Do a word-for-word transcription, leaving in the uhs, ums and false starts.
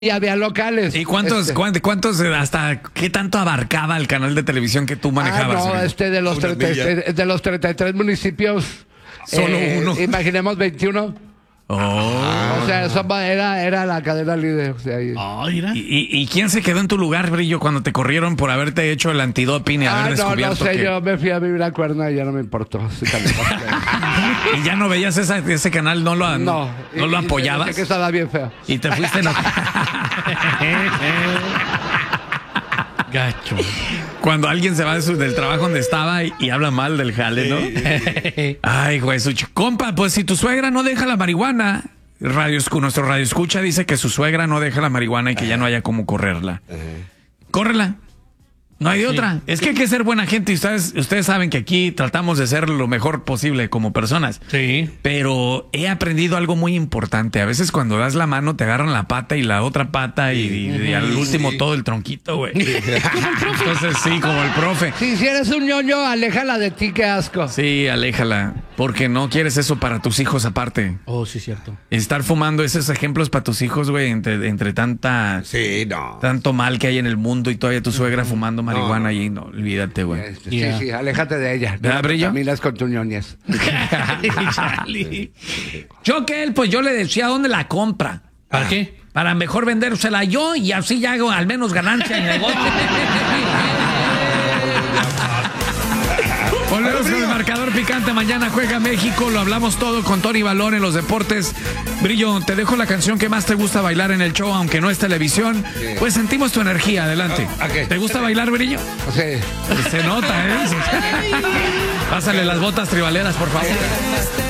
y había locales. ¿Y cuántos, este, cuántos, cuántos, hasta qué tanto abarcaba el canal de televisión que tú manejabas? Ah, no, este de los, treinta, de los treinta y tres municipios. Solo eh, uno. Imaginemos veintiuno. Oh. O sea, eso era, era la cadena líder. O sea, y, Oh, mira. ¿Y, y, y quién se quedó en tu lugar, Brillo, cuando te corrieron por haberte hecho el antidoping y ah, haber no, no descubierto sé, que... yo me fui a vivir a Cuerna y ya no me importó. ¿Y ya no veías esa, ese canal? ¿No lo, no, no, no lo y, apoyabas? Y que estaba bien feo. Y te fuiste... No... Gacho. Cuando alguien se va de su, del trabajo donde estaba y, y habla mal del jale, ¿no? Ay, güey, su ch- compa, pues si tu suegra no deja la marihuana, radio, nuestro radio escucha dice que su suegra no deja la marihuana y que ya no haya cómo correrla. Córrela. No hay de Sí. otra. Es que hay que ser buena gente y ustedes, ustedes saben que aquí tratamos de ser lo mejor posible como personas. Sí. Pero he aprendido algo muy importante. A veces cuando das la mano te agarran la pata y la otra pata y, y- y al último todo el tronquito, güey. Entonces sí, como el profe. Sí, si eres un ñoño, aléjala de ti, qué asco. Sí, aléjala, porque no quieres eso para tus hijos aparte. Oh, sí, cierto. Estar fumando esos ejemplos para tus hijos, güey, entre, entre tanta, Sí, no. tanto mal que hay en el mundo y todavía tu suegra fumando marihuana no. y no, olvídate, güey. Este, Yeah. Sí, sí, aléjate de ella. ¿Verdad, No Brillo? caminas con tus ñoñes. Chale. Yo que él, pues yo le decía dónde la compra. ¿Para qué? Para mejor vendérsela yo y así ya hago al menos ganancia en negocio. Volvemos con el marcador picante. Mañana juega México. Lo hablamos todo con Tony Balón en los deportes. Brillo, te dejo la canción que más te gusta bailar en el show, aunque no es televisión. Pues sentimos tu energía. Adelante. Ah, ok. ¿Te gusta bailar, Brillo? Sí. Se nota, ¿eh? Pásale las botas tribaleras, por favor.